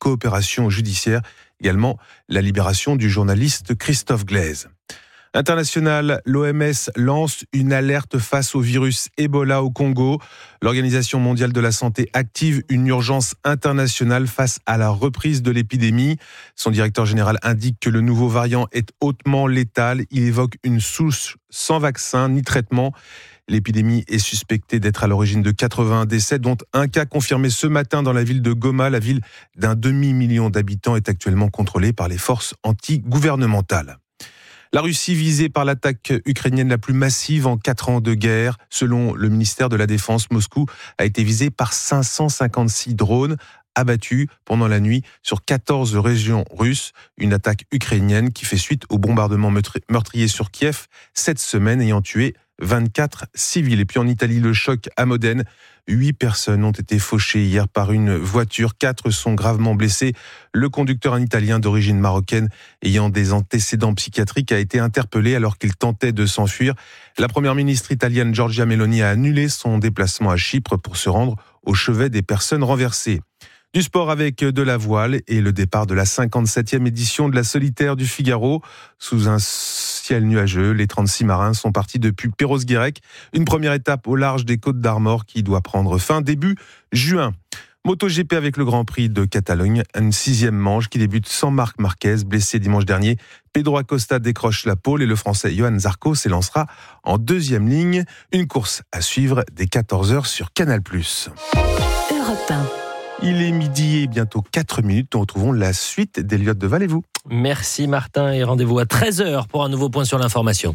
coopération judiciaire. Également la libération du journaliste Christophe Glaise. International, l'OMS lance une alerte face au virus Ebola au Congo. L'Organisation mondiale de la santé active une urgence internationale face à la reprise de l'épidémie. Son directeur général indique que le nouveau variant est hautement létal. Il évoque une souche sans vaccin ni traitement. L'épidémie est suspectée d'être à l'origine de 80 décès, dont un cas confirmé ce matin dans la ville de Goma. La ville d'un demi-million d'habitants est actuellement contrôlée par les forces anti-gouvernementales. La Russie visée par l'attaque ukrainienne la plus massive en 4 ans de guerre. Selon le ministère de la Défense, Moscou a été visé par 556 drones abattus pendant la nuit sur 14 régions russes. Une attaque ukrainienne qui fait suite au bombardement meurtrier sur Kiev cette semaine, ayant tué 24 civils. Et puis en Italie, le choc à Modène. 8 personnes ont été fauchées hier par une voiture. 4 sont gravement blessés. Le conducteur, un Italien d'origine marocaine ayant des antécédents psychiatriques, a été interpellé alors qu'il tentait de s'enfuir. La première ministre italienne Giorgia Meloni a annulé son déplacement à Chypre pour se rendre au chevet des personnes renversées. Du sport avec de la voile et le départ de la 57e édition de la Solitaire du Figaro. Sous un ciel nuageux, les 36 marins sont partis depuis Perros-Guirec. Une première étape au large des Côtes d'Armor qui doit prendre fin début juin. MotoGP avec le Grand Prix de Catalogne, une 6e manche qui débute sans Marc Marquez, blessé dimanche dernier. Pedro Acosta décroche la pole et le Français Johan Zarco s'élancera en 2e ligne. Une course à suivre dès 14h sur Canal+. Europe 1. Il est midi et bientôt 4 minutes. Nous retrouvons la suite d'Eliott Deval et vous. Merci Martin et rendez-vous à 13h pour un nouveau point sur l'information.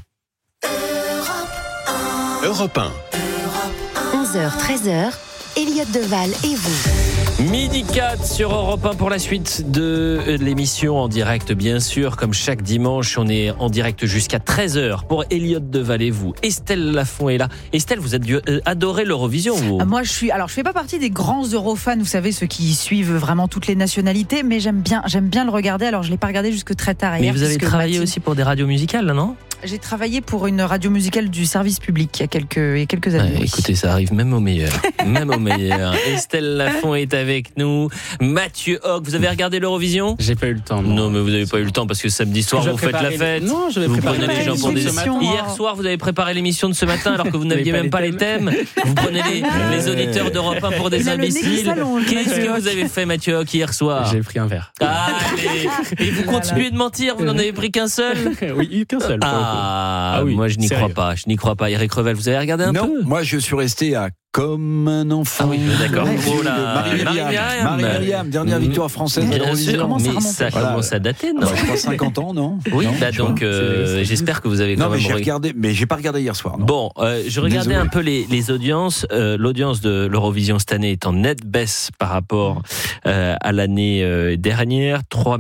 Europe 1. 11h, 13h, Eliott Deval et vous. Midi 4 sur Europe 1 pour la suite de l'émission en direct, bien sûr. Comme chaque dimanche, on est en direct jusqu'à 13h pour Eliott Deval et vous. Estelle Lafont est là. Estelle, vous avez adoré l'Eurovision, vous ? Moi, je fais pas partie des grands Eurofans, vous savez, ceux qui suivent vraiment toutes les nationalités, mais j'aime bien le regarder. Alors, je l'ai pas regardé jusque très tard hier. Mais vous avez travaillé aussi pour des radios musicales, là, non ? J'ai travaillé pour une radio musicale du service public il y a quelques années. Ouais, écoutez, ça arrive même au meilleur. Même au meilleur. Estelle Lafont est avec nous. Mathieu Hoc, vous avez regardé l'Eurovision ? J'ai pas eu le temps. Non, mais vous n'avez pas eu le temps parce que samedi soir, vous faites la fête. Non, je vais vous préparer prenez les gens pour des l'émission. Hier soir, vous avez préparé l'émission de ce matin alors que vous n'aviez même pas les thèmes. Vous prenez les auditeurs d'Europe 1 pour des imbéciles. Qu'est-ce que vous avez fait, Mathieu Hoc, hier soir ? J'ai pris un verre. Allez. Et vous continuez de mentir, vous n'en avez pris qu'un seul ? Oui, qu'un seul. Ah oui, moi je n'y crois pas. Je n'y crois pas. Eric Revel, vous avez regardé un peu ? Non, moi je suis resté à Comme un enfant. Ah oui, d'accord. Oh là, Marie-Myriam, dernière victoire française de l'Eurovision. Mais ça commence à dater, non ? Je crois 50 ans, non ? Oui, non, donc j'espère que vous avez quand même... Non, mais j'ai regardé, mais j'ai pas regardé hier soir. Non. Bon, je regardais un peu les audiences. L'audience de l'Eurovision cette année est en nette baisse par rapport à l'année dernière. 3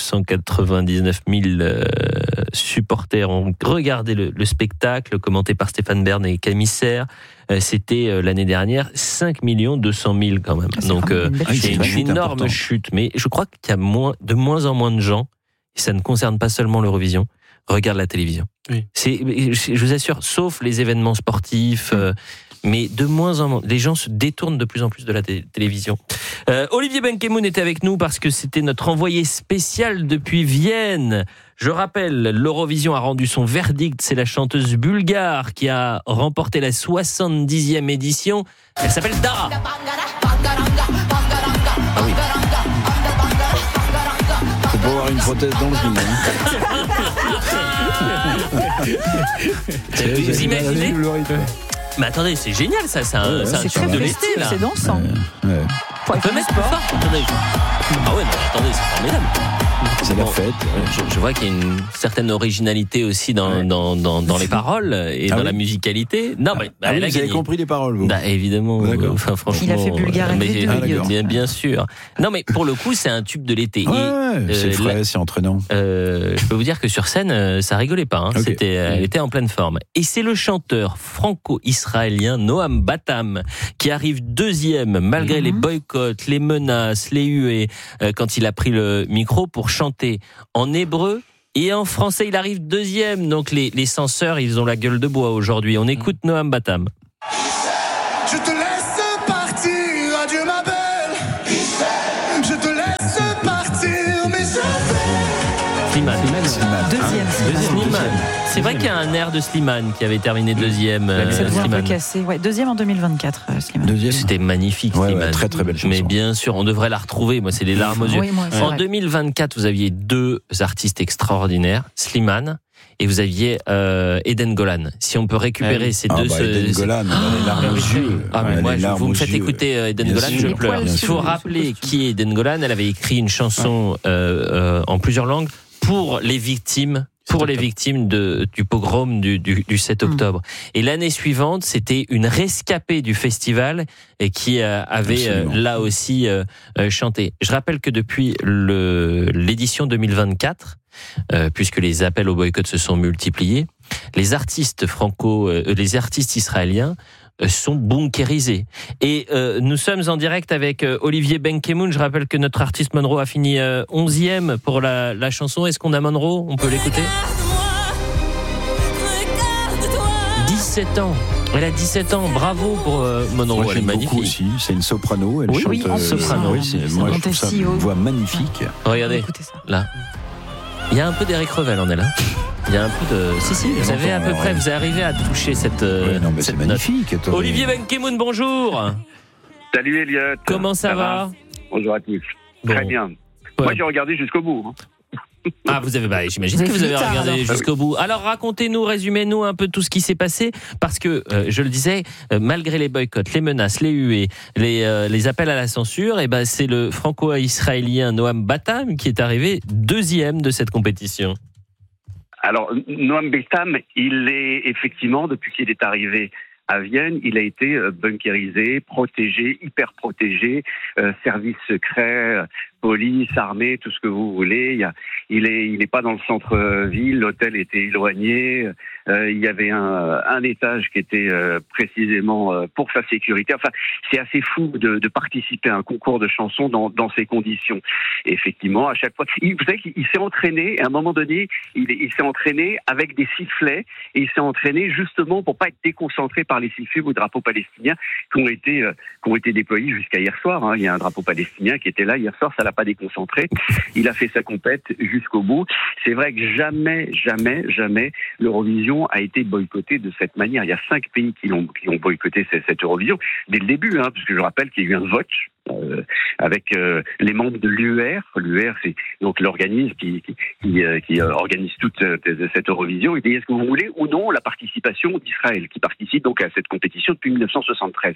999 000 supporters ont regardé le spectacle commenté par Stéphane Bern et Camille Serre. C'était l'année dernière 5 200 000 quand même. Donc c'est une énorme chute. Mais je crois qu'il y a de moins en moins de gens, et ça ne concerne pas seulement l'Eurovision, regardent la télévision. Oui. Je vous assure, sauf les événements sportifs, mais de moins en moins, les gens se détournent de plus en plus de la télévision. Olivier Benkemoun était avec nous parce que c'était notre envoyé spécial depuis Vienne. Je rappelle, l'Eurovision a rendu son verdict. C'est la chanteuse bulgare qui a remporté la 70e édition. Elle s'appelle Dara. Ah oui. Faut pas avoir une prothèse dans le genou. Vous imaginez ? Mais attendez, c'est génial ça, c'est un truc de l'été là. C'est dansant. On peut mettre plus fort. Attendez. Ah ouais, mais attendez, c'est formidable. C'est la fête. Je vois qu'il y a une certaine originalité aussi dans les paroles et dans la musicalité. Non, mais elle a vous avez compris les paroles, vous ? Évidemment. Enfin, franchement. Il a fait bulgare et bien sûr. Non, mais pour le coup, c'est un tube de l'été. C'est frais, c'est entraînant. Je peux vous dire que sur scène, ça rigolait pas. Hein. Okay. Elle était en pleine forme. Et c'est le chanteur franco-israélien Noam Batam qui arrive deuxième malgré les boycotts, les menaces, les huées, quand il a pris le micro pour chanter en hébreu et en français. Il arrive deuxième. Donc les censeurs, ils ont la gueule de bois aujourd'hui. On écoute Noam Batam. Je te laisse partir, adieu ma belle. Je te laisse Slimane. Deuxième. C'est vrai qu'il y a un air de Slimane qui avait terminé deuxième. Cette voix un peu Slimane. cassée. Ouais, deuxième en 2024, Slimane. Deuxième. C'était magnifique, Ouais, Slimane. ouais, très très belle chanson. Mais bien sûr, on devrait la retrouver. Moi, c'est les larmes aux yeux. Oui, moi, c'est En vrai. 2024, vous aviez deux artistes extraordinaires, Slimane et vous aviez Eden Golan. Si on peut récupérer ces deux... Eden Golan, elle a les larmes aux yeux. Ah, mais Elle a moi, les larmes vous me aux faites yeux. écouter Eden Bien Golan, sûr. je Les pleure. poils Il sous faut le rappeler costume. qui est Eden Golan. Elle avait écrit une chanson en plusieurs langues pour les victimes. Pour les victimes du pogrom du 7 octobre. Et l'année suivante, c'était une rescapée du festival et qui avait là aussi chanté. Je rappelle que depuis l'édition 2024, puisque les appels au boycott se sont multipliés, les artistes les artistes israéliens sont bunkérisés. Et nous sommes en direct avec Olivier Benkemoun. Je rappelle que notre artiste Monroe a fini 11e pour la chanson. Est-ce qu'on a Monroe ? On peut l'écouter ? 17 ans. Elle a 17 ans. Bravo pour Monroe. Moi, Elle est j'aime magnifique. beaucoup aussi. C'est une soprano. Elle Oui, chante. oui, en soprano. Oui, moi, je trouve ça Montesio. une voix magnifique. Regardez, Écoutez ça. là. Il y a un peu d'Eric Revel en elle. Hein. Il y a un peu de... Si, vous avez à peu près... Vous arrivez à toucher cette... Ouais, non, mais c'est cette note. magnifique. Attends. Olivier Benkemoun, bonjour. Salut Elliot. Comment ça va ? Bonjour à tous. Bon. Très bien. Ouais. Moi j'ai regardé jusqu'au bout. hein. Ah, j'imagine que vous avez regardé jusqu'au bout. Alors, racontez-nous, résumez-nous un peu tout ce qui s'est passé, parce que, je le disais, malgré les boycotts, les menaces, les huées, les appels à la censure, et ben, c'est le franco-israélien Noam Batam qui est arrivé deuxième de cette compétition. Alors Noam Batam, il est effectivement, depuis qu'il est arrivé à Vienne, il a été bunkérisé, protégé, hyper protégé, service secret, police, armée, tout ce que vous voulez. Il est pas dans le centre-ville, l'hôtel était éloigné. Il y avait un étage qui était précisément pour sa sécurité. Enfin, c'est assez fou de participer à un concours de chansons dans ces conditions. Et effectivement, à chaque fois, vous savez qu'il s'est entraîné. À un moment donné, il s'est entraîné avec des sifflets et il s'est entraîné justement pour pas être déconcentré par les sifflets ou drapeaux palestiniens qui ont été déployés jusqu'à hier soir. Hein. Il y a un drapeau palestinien qui était là hier soir. Ça l'a pas déconcentré. Il a fait sa compète jusqu'au bout. C'est vrai que jamais l'Eurovision a été boycotté de cette manière. Il y a 5 pays qui ont boycotté cette Eurovision dès le début, hein, parce que je rappelle qu'il y a eu un vote avec les membres de l'UR. L'UR, c'est donc l'organisme qui organise toute cette Eurovision. Et est-ce que vous voulez ou non la participation d'Israël, qui participe donc à cette compétition depuis 1973.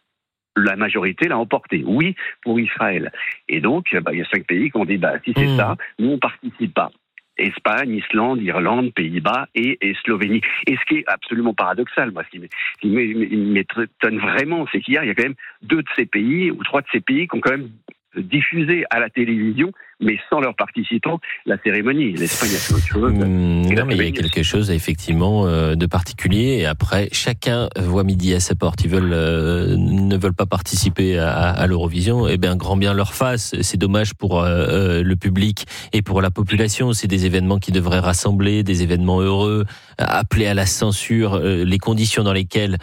La majorité l'a emporté, oui, pour Israël. Et donc, il y a 5 pays qui ont dit, si c'est ça, nous on participe pas. Espagne, Islande, Irlande, Pays-Bas et Slovénie. Et ce qui est absolument paradoxal, moi, ce qui m'étonne vraiment, c'est qu'il y a quand même 2 de ces pays, ou 3 de ces pays qui ont quand même diffusé à la télévision, mais sans leurs participants, la cérémonie. L'Espagne a fait autre chose. Non, mais il y a quelque chose, effectivement, de particulier. Et après, chacun voit midi à sa porte. Ils ne veulent pas participer à l'Eurovision. Eh bien, grand bien leur fasse. C'est dommage pour le public et pour la population. C'est des événements qui devraient rassembler, des événements heureux, appeler à la censure. Les conditions dans lesquelles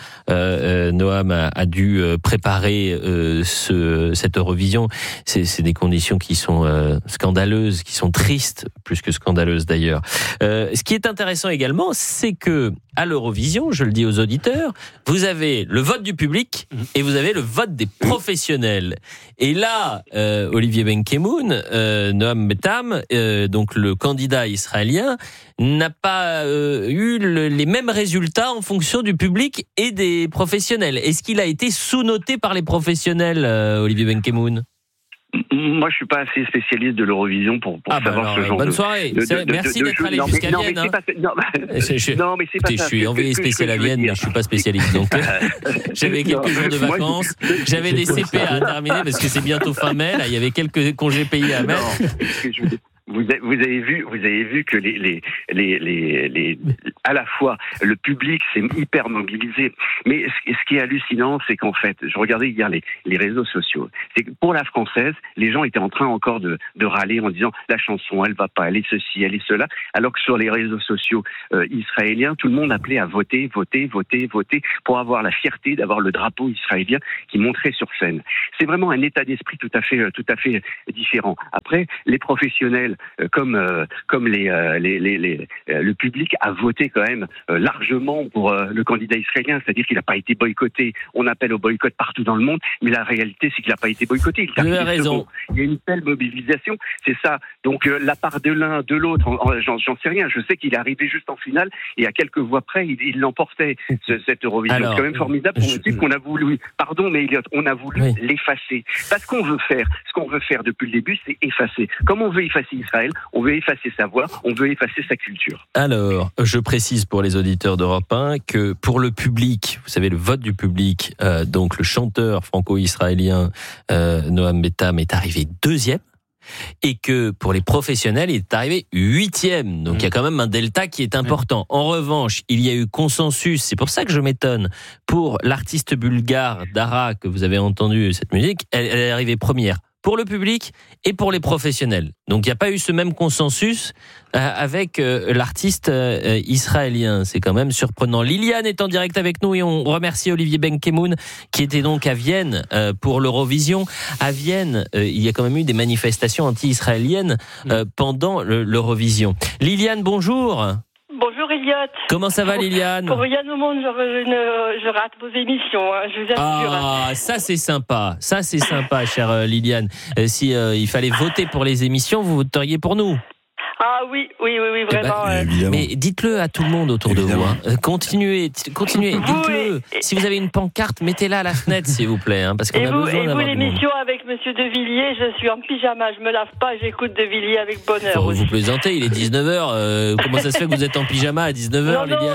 Noam a dû préparer cette Eurovision, c'est des conditions qui sont scandaleuses, qui sont tristes, plus que scandaleuses d'ailleurs. Ce qui est intéressant également, c'est que à l'Eurovision, je le dis aux auditeurs, vous avez le vote du public et vous avez le vote des professionnels. Et là, Olivier Benkemoun, Noam Batam, donc le candidat israélien, n'a pas eu les mêmes résultats en fonction du public et des professionnels. Est-ce qu'il a été sous-noté par les professionnels, Olivier Benkemoun ? Moi, je suis pas assez spécialiste de l'Eurovision pour savoir ce genre bonne de... soirée. Merci d'être allé jusqu'à Vienne. Non, mais c'est pas ça. Je suis envoyé spécial à Vienne, mais je suis pas spécialiste. Donc, j'avais quelques jours de vacances. J'avais des CP à terminer parce que c'est bientôt fin mai. Là, il y avait quelques congés payés à mettre. Vous avez vu que à la fois le public s'est hyper mobilisé, mais ce qui est hallucinant, c'est qu'en fait, je regardais hier les réseaux sociaux, c'est que pour la française, les gens étaient en train encore de râler en disant la chanson, elle va pas, elle est ceci, elle est cela, alors que sur les réseaux sociaux israéliens, tout le monde appelait à voter pour avoir la fierté d'avoir le drapeau israélien qui montrait sur scène. C'est vraiment un état d'esprit tout à fait différent. Après, les professionnels comme le public a voté quand même largement pour le candidat israélien, c'est-à-dire qu'il n'a pas été boycotté. On appelle au boycott partout dans le monde, mais la réalité c'est qu'il n'a pas été boycotté. Vous avez raison. Il y a une telle mobilisation, c'est ça. Donc la part de l'un, de l'autre, j'en sais rien. Je sais qu'il est arrivé juste en finale et à quelques voix près, il l'emportait cette Eurovision. C'est quand même formidable pour un type qu'on a voulu. Pardon, mais Elliot, on a voulu l'effacer. Parce qu'on veut faire, ce qu'on veut faire depuis le début, c'est effacer. Comme on veut effacer Israël, on veut effacer sa voix, on veut effacer sa culture. Alors, je précise pour les auditeurs d'Europe 1 que pour le public, vous savez, le vote du public, donc le chanteur franco-israélien Noam Betam est arrivé 2e. Et que pour les professionnels, il est arrivé 8e. Donc il y a quand même un delta qui est important. En revanche, il y a eu consensus, c'est pour ça que je m'étonne, pour l'artiste bulgare Dara, que vous avez entendu cette musique, elle est arrivée première pour le public et pour les professionnels. Donc il n'y a pas eu ce même consensus avec l'artiste israélien. C'est quand même surprenant. Liliane est en direct avec nous et on remercie Olivier Benkemoun qui était donc à Vienne pour l'Eurovision. À Vienne, il y a quand même eu des manifestations anti-israéliennes pendant l'Eurovision. Liliane, bonjour. Bonjour Elliot. Comment ça va Liliane ? Pour rien au monde, je rate vos émissions, hein, je vous assure. Ah, ça c'est sympa, chère Liliane. Si il fallait voter pour les émissions, vous voteriez pour nous ? Ah oui, vraiment. Mais dites-le à tout le monde autour de vous. Hein. Continuez, dites-le. Si vous avez une pancarte, mettez-la à la fenêtre, s'il vous plaît, hein, parce qu'on a besoin d'avoir du monde. L'émission avec Monsieur De Villiers, je suis en pyjama, je me lave pas, j'écoute De Villiers avec bonheur. Vous plaisantez, il est 19h. Comment ça se fait que vous êtes en pyjama à 19h, Liliane ?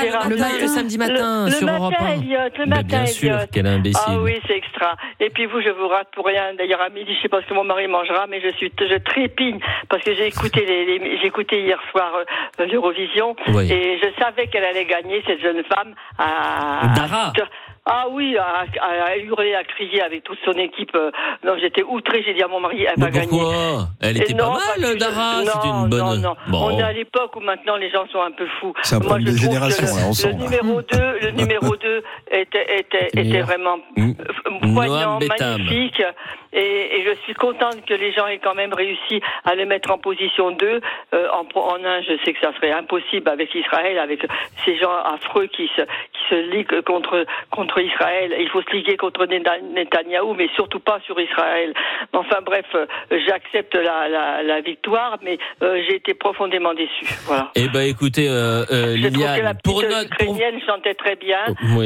Le samedi matin, sur Europe 1. Le matin, bien sûr, quel imbécile. Ah oui, c'est extra. Et puis vous, je vous rate pour rien. D'ailleurs, à midi, je sais pas ce que mon mari mangera, mais je trépigne parce que j'ai écouté hier soir l'Eurovision et je savais qu'elle allait gagner, cette jeune femme. Dara. Ah oui, à hurler, à crier avec toute son équipe. Non, j'étais outrée, j'ai dit à mon mari, elle va gagner. Pourquoi ? Elle était pas mal, Dara. C'était une bonne. Non. Bon. On est à l'époque où maintenant les gens sont un peu fous. C'est un problème de génération, là, on sent. Le numéro 2 était vraiment poignant, magnifique. Et je suis contente que les gens aient quand même réussi à le mettre en position 2. En 1, je sais que ça serait impossible avec Israël, avec ces gens affreux qui se liguent contre Israël. Il faut se liguer contre Netanyahou, mais surtout pas sur Israël. Enfin bref, j'accepte la victoire, mais j'ai été profondément déçue. Voilà. Eh ben écoutez, Liliane, la petite ukrainienne chantait très bien. Oui.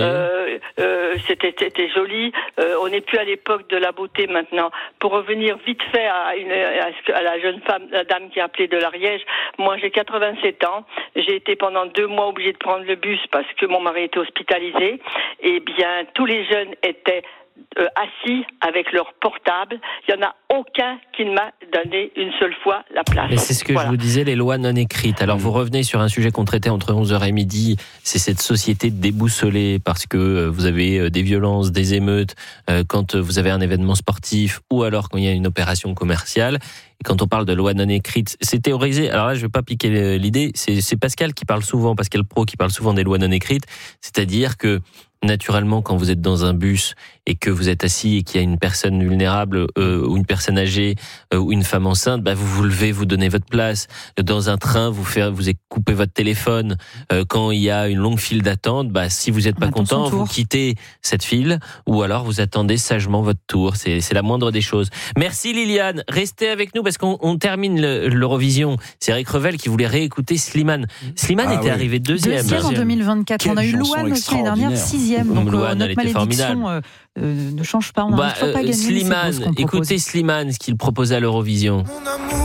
C'était joli. On n'est plus à l'époque de la beauté maintenant. Pour revenir vite fait à la jeune femme, la dame qui a appelé de l'Ariège, moi j'ai 87 ans. J'ai été pendant 2 mois obligée de prendre le bus parce que mon mari était hospitalisé. Eh bien, tous les jeunes étaient assis avec leur portable. Il n'y en a aucun qui ne m'a donné une seule fois la place. Mais c'est ce que je vous disais, les lois non écrites. Alors vous revenez sur un sujet qu'on traitait entre 11h et midi, c'est cette société déboussolée parce que vous avez des violences, des émeutes, quand vous avez un événement sportif ou alors quand il y a une opération commerciale. Et quand on parle de lois non écrites, c'est théorisé. Alors là, je ne vais pas piquer l'idée, c'est Pascal qui parle souvent, Pascal Praud qui parle souvent des lois non écrites, c'est-à-dire que naturellement, quand vous êtes dans un bus et que vous êtes assis et qu'il y a une personne vulnérable ou une personne âgée ou une femme enceinte, vous vous levez, vous donnez votre place. Dans un train, vous coupez votre téléphone. Quand il y a une longue file d'attente, si vous n'êtes pas content, vous quittez cette file ou alors vous attendez sagement votre tour. C'est la moindre des choses. Merci Liliane. Restez avec nous parce qu'on termine l'Eurovision. C'est Eric Revel qui voulait réécouter Slimane. Slimane était arrivé deuxième en 2024. On a eu Louane aussi l'année dernière, 6e. Donc Louane, elle était formidable. Ne change pas, on n'a toujours pas gagné. Slimane, écoutez Slimane, ce qu'il proposait à l'Eurovision.